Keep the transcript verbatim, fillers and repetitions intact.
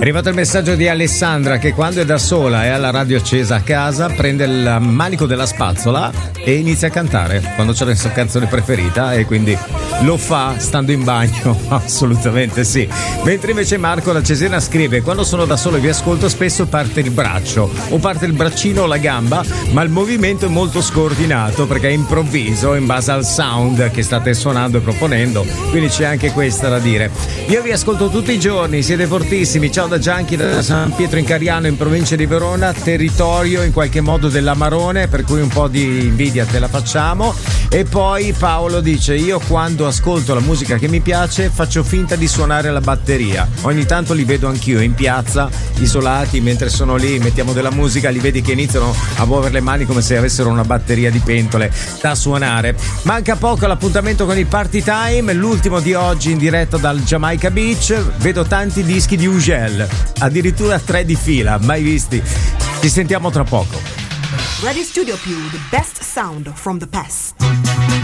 È arrivato il messaggio di Alessandra che quando è da sola e ha la radio accesa a casa prende il manico della spazzola e inizia a cantare quando c'è la sua canzone preferita, e quindi lo fa stando in bagno. Assolutamente sì. Mentre invece Marco da Cesena scrive: quando sono da solo e vi ascolto spesso parte il braccio o parte il braccino o la gamba, ma il movimento è molto scordinato perché è improvviso in base al sound che state suonando e proponendo, quindi c'è anche questa da dire. Io vi ascolto tutti i giorni, siete fortissimi. Ciao da Gianchi da San Pietro in Cariano in provincia di Verona, territorio in qualche modo dell'Amarone, per cui un po' di invidia te la facciamo. E poi Paolo dice: io quando ascolto la musica che mi piace faccio finta di suonare la batteria, ogni tanto li vedo anch'io in piazza isolati mentre sono lì, mettiamo della musica, li vedi che iniziano a muovere le mani come se avessero una batteria di pentole da suonare. Manca poco all'appuntamento con il Party Time, l'ultimo di oggi in diretta dal Jamaica Beach. Vedo tanti dischi di Ugel, addirittura tre di fila, mai visti. Ci sentiamo tra poco. Radio Studio Più, the best sound from the past.